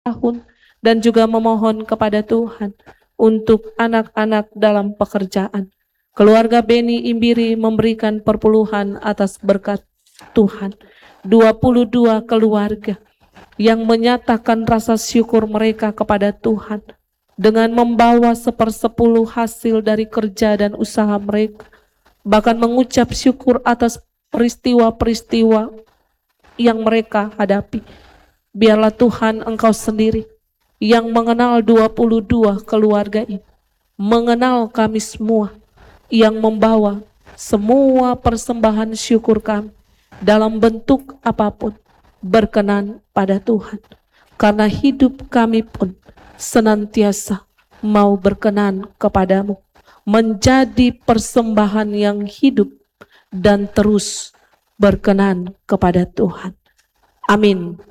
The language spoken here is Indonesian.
tahun dan juga memohon kepada Tuhan untuk anak-anak dalam pekerjaan. Keluarga Beni Imbiri memberikan perpuluhan atas berkat Tuhan. 22 keluarga yang menyatakan rasa syukur mereka kepada Tuhan dengan membawa 1/10 hasil dari kerja dan usaha mereka, bahkan mengucap syukur atas peristiwa-peristiwa yang mereka hadapi. Biarlah Tuhan Engkau sendiri yang mengenal 22 keluarga ini, mengenal kami semua, yang membawa semua persembahan syukur kami dalam bentuk apapun berkenan pada Tuhan. Karena hidup kami pun senantiasa mau berkenan kepadamu, menjadi persembahan yang hidup dan terus berkenan kepada Tuhan. Amin.